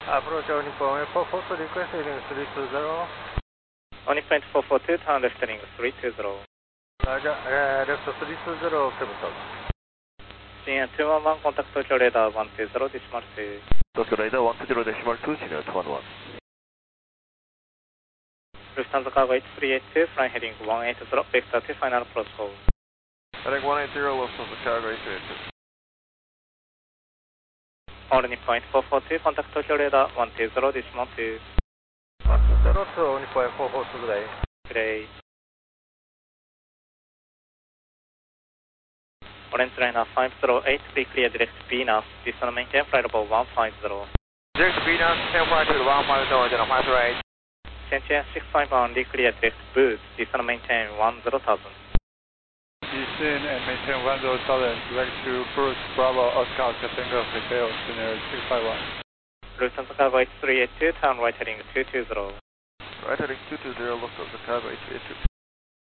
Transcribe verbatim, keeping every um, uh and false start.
Approach only point four four two, request heading three two zero. Only point four four two, turn left heading three two zero. Roger, uh, left three two zero, Kevin Talk. Senior two one one, contact Tokyo radar one two zero, decimal two. Tokyo radar one two zero, decimal two, senior two one one. Lufthansa cargo eight three eight two, flying heading one eight zero, vector to final approach hold. Heading one eight zero, Lufthansa cargo eight three eight two. Only point four four two, contact Tokyo radar one two zero, decimal two. one two zero two, only point four four two, good day. Good day. Orange liner five zero eight, be clear direct Venus, descend maintain flight level one five zero. Direct Venus, ten flight to one five zero, general five zero eight. Shenzhen six five one, clear direct boost, descend maintain one zero thousand. Descend and maintain one zero thousand, direct to Bruce Bravo Oscar Tango Hotel, scenario six five one. Lufthansa cargo eight three eight two, turn right heading two two zero. Right heading two two zero, Lufthansa cargo eight three eight two.